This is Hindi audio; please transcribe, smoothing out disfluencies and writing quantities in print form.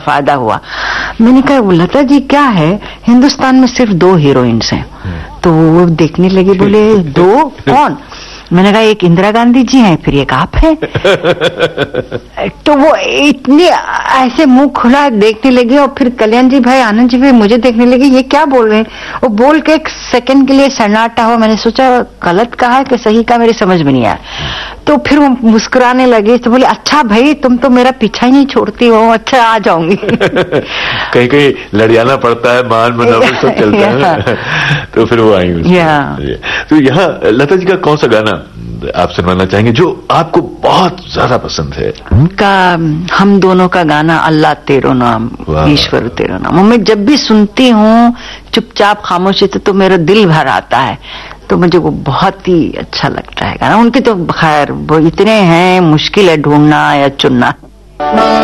फायदा हुआ। मैंने कहा लता जी क्या है, हिंदुस्तान में सिर्फ 2 हीरोइंस हैं। तो वो देखने लगे, बोले 2 कौन? मैंने कहा एक इंदिरा गांधी जी हैं, फिर एक आप हैं। तो वो इतने ऐसे मुंह खुला देखने लगे और फिर कल्याण जी भाई, आनंद जी भाई मुझे देखने लगे, ये क्या बोल रहे हैं। वो बोल के एक सेकंड के लिए सन्नाटा हुआ। मैंने सोचा गलत कहा कि सही कहा, मेरी समझ में नहीं आया। तो फिर वो मुस्कुराने लगे, तो बोले अच्छा भाई तुम तो मेरा पीछा ही नहीं छोड़ती हो, अच्छा आ जाऊंगी। कहीं कहीं लड़ियाना पड़ता है, मान मनावट सब चलता है। तो फिर वो आएंगे। तो यहाँ लता जी का कौन सा गाना आप सुनवाना चाहेंगे जो आपको बहुत ज्यादा पसंद है? उनका हम दोनों का गाना, अल्लाह तेरो नाम ईश्वर तेरो नाम, मैं जब भी सुनती हूँ चुपचाप खामोशी तो मेरा दिल भर आता है। तो मुझे वो बहुत ही अच्छा लगता है गाना। उनके तो खैर वो इतने हैं, मुश्किल है ढूंढना या चुनना।